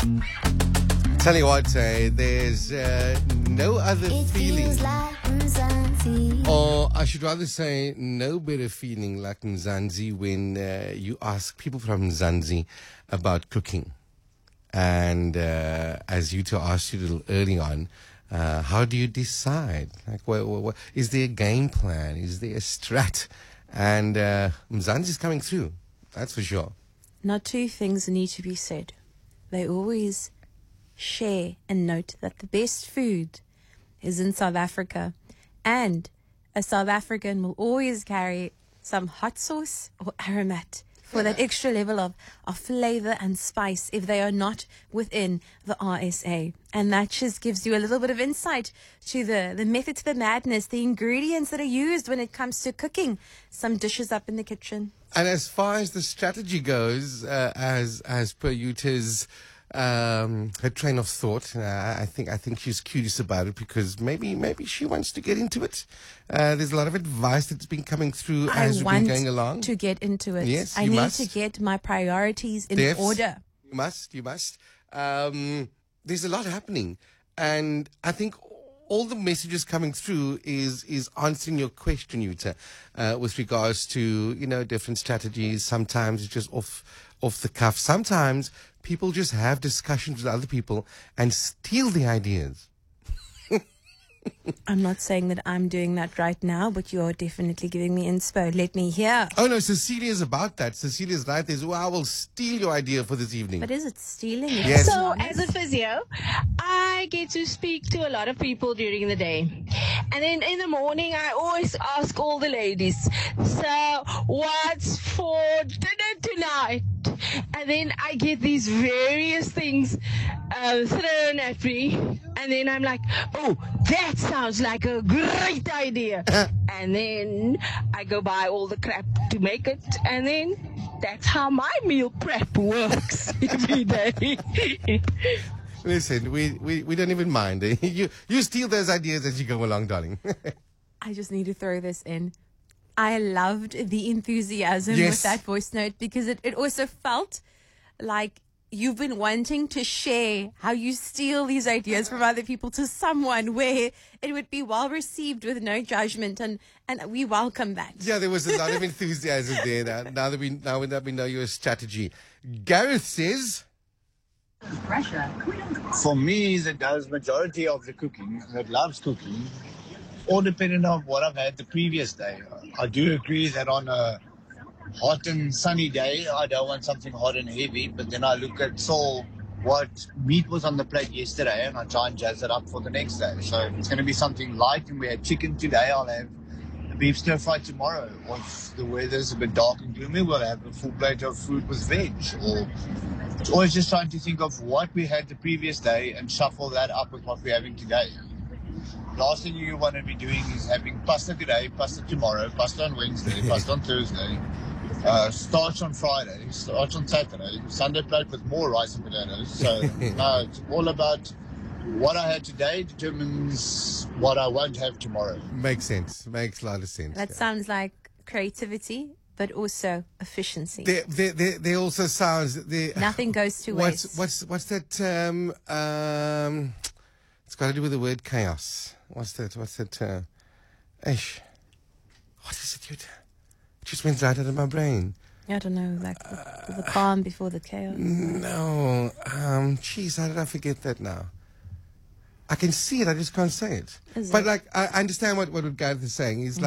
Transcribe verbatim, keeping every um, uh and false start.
Tell you what, uh, there's uh, no other It feeling, feels like Mzansi. or I should rather say, no better feeling like Mzansi when uh, you ask people from Mzansi about cooking. And uh, as you two asked you a little early on, uh, how do you decide? Like, what, what, what, is there a game plan? Is there a strat? And uh, Mzansi's coming through, that's for sure. Now, two things need to be said. They always share and note that the best food is in South Africa, and a South African will always carry some hot sauce or aromat for that extra level of, of flavor and spice if they are not within the R S A. And that just gives you a little bit of insight to the, the method to the madness, the ingredients that are used when it comes to cooking some dishes up in the kitchen. And as far as the strategy goes, uh, as as per Uta's um, her train of thought, uh, I think I think she's curious about it because maybe maybe she wants to get into it. Uh, there's a lot of advice that's been coming through I as we've want been going along. to get into it. Yes, I you need must. to get my priorities in Devs, order. You must, you must. Um, there's a lot happening, and I think all the messages coming through is is answering your question, Uta, uh, with regards to, you know, different strategies. Sometimes it's just off off the cuff. Sometimes people just have discussions with other people and steal the ideas. I'm not saying that I'm doing that right now, but you're definitely giving me inspo. Let me hear. Oh no, Cecilia's about that. Cecilia's right. There's, well, I will steal your idea for this evening. But is it stealing? If Yes. it's So, honest? as a physio, I get to speak to a lot of people during the day. And then in the morning, I always ask all the ladies, so what's for dinner tonight? And then I get these various things uh, thrown at me. And then I'm like, oh, that sounds like a great idea. And then I go buy all the crap to make it. And then that's how my meal prep works every day. Listen, we, we, we don't even mind. you you steal those ideas as you go along, darling. I just need to throw this in. I loved the enthusiasm Yes. with that voice note because it, it also felt like you've been wanting to share how you steal these ideas from other people to someone where it would be well received with no judgment, and, and we welcome that. Yeah, there was a lot of enthusiasm there. Now, now that we now that we know your strategy, Gareth says, For me, that does majority of the cooking, that loves cooking, all depending on what I've had the previous day. I do agree that on a hot and sunny day, I don't want something hot and heavy, but then I look at so what meat was on the plate yesterday and I try and jazz it up for the next day. So if it's going to be something light and we had chicken today, I'll have a beef stir fry tomorrow. Or if the weather's a bit dark and gloomy, we'll have a full plate of fruit with veg. Or it's always just trying to think of what we had the previous day and shuffle that up with what we're having today. Last thing you want to be doing is having pasta today, pasta tomorrow, pasta on Wednesday, pasta on Thursday, uh, starch on Friday, starch on Saturday, Sunday plate with more rice and potatoes. So no, it's all about what I had today determines what I won't have tomorrow. makes sense. Makes a lot of sense. That sounds like creativity, but also efficiency. There, there, there, there also sounds there. Nothing goes to What's waste. what's what's that? Um, um, it's got to do with the word chaos. What's that? What's that? Uh, ish. What is it? Dude? It just went right out of my brain. I don't know, like the, the calm before the chaos. No. Um. Jeez, how did I forget that now? I can see it. I just can't say it. Is But it? like, I I understand what what Gareth is saying. He's like.